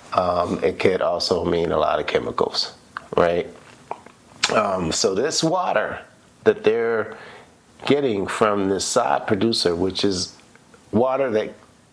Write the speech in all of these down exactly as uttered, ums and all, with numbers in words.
Um, it could also mean a lot of chemicals, right? Um, so this water that they're getting from this side producer, which is water that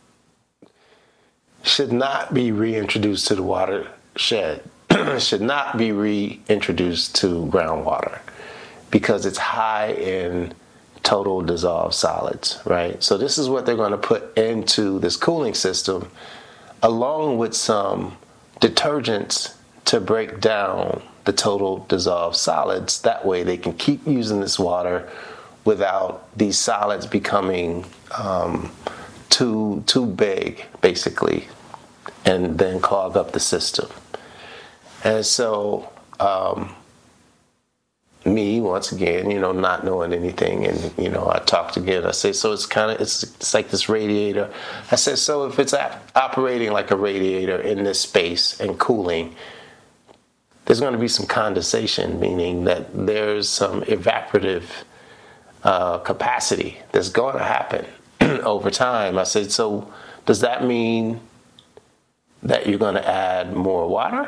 should not be reintroduced to the watershed, should not be reintroduced to groundwater because it's high in total dissolved solids, right? So this is what they're going to put into this cooling system along with some detergents to break down the total dissolved solids. That way they can keep using this water without these solids becoming um, too too big, basically, and then clog up the system. And so um, me, once again, you know, not knowing anything, and, you know, I talked again, I say, so it's kind of, it's, it's like this radiator. I said, so if it's ap- operating like a radiator in this space and cooling, there's going to be some condensation, meaning that there's some evaporative uh, capacity that's going to happen over time. I said, so does that mean that you're going to add more water?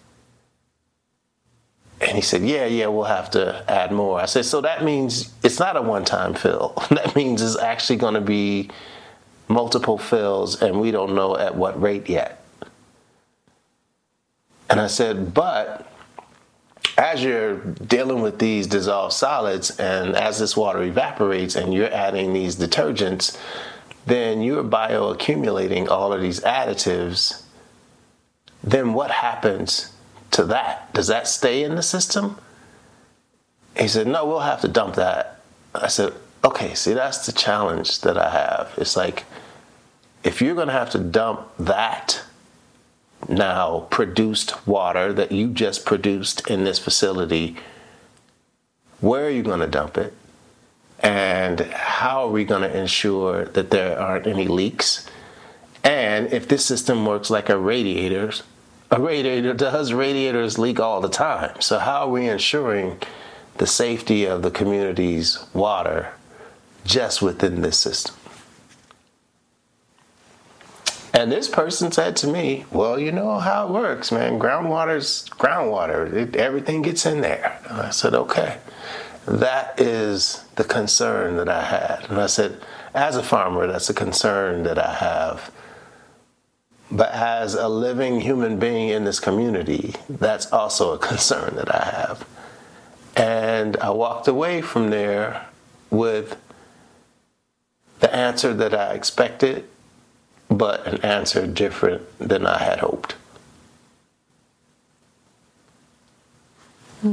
And he said, yeah, yeah, we'll have to add more. I said, so that means it's not a one-time fill. That means it's actually going to be multiple fills, and we don't know at what rate yet. And I said, but as you're dealing with these dissolved solids, and as this water evaporates and you're adding these detergents, then you're bioaccumulating all of these additives. Then what happens to that? Does that stay in the system? He said, no, we'll have to dump that. I said, okay, see, that's the challenge that I have. It's like, if you're going to have to dump that now produced water that you just produced in this facility, where are you going to dump it? And how are we going to ensure that there aren't any leaks? And if this system works like a radiator, a radiator does, radiators leak all the time. So how are we ensuring the safety of the community's water just within this system? And this person said to me, well, you know how it works, man. Groundwater's groundwater. It, everything gets in there. And I said, okay. That is the concern that I had. And I said, as a farmer, that's a concern that I have. But as a living human being in this community, that's also a concern that I have. And I walked away from there with the answer that I expected, but an answer different than I had hoped. Hmm.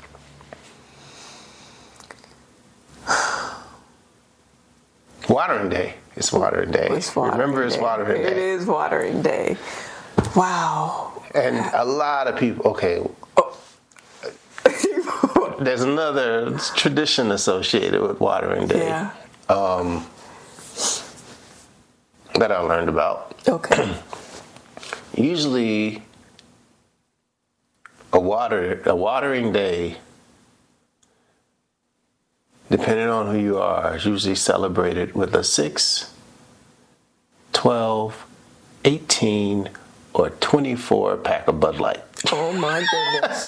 Watering day. It's watering day. It's watering Remember, it's day. watering day. It is watering day. Wow. And a lot of people, okay, Oh. there's another tradition associated with watering day. Yeah. Um, that I learned about. Okay. Usually, a water a watering day, depending on who you are, is usually celebrated with a six, twelve, eighteen, or twenty-four pack of Bud Light. Oh my goodness.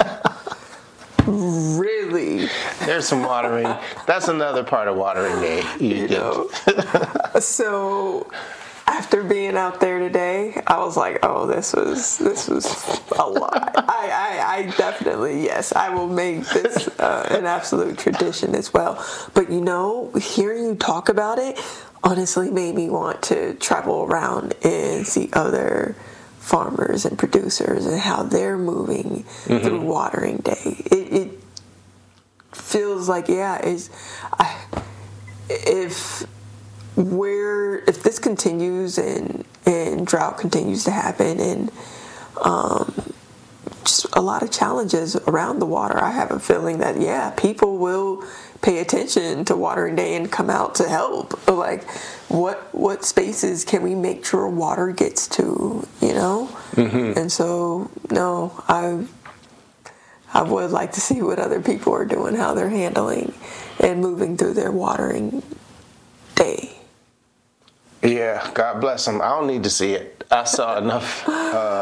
Really? There's some watering. That's another part of watering day. You, You know. So after being out there today, I was like, oh, this was this was a lot. I, I, I definitely, yes, I will make this uh, an absolute tradition as well. But you know, hearing you talk about it honestly made me want to travel around and see other farmers and producers and how they're moving mm-hmm. through watering day. It, it feels like, yeah, it's, I, if where if this continues and and drought continues to happen and um, just a lot of challenges around the water, I have a feeling that yeah, people will pay attention to watering day and come out to help. Like, what what spaces can we make sure water gets to? You know, mm-hmm. and so no, I I would like to see what other people are doing, how they're handling and moving through their watering day. Yeah, God bless them. I don't need to see it. I saw enough. Uh,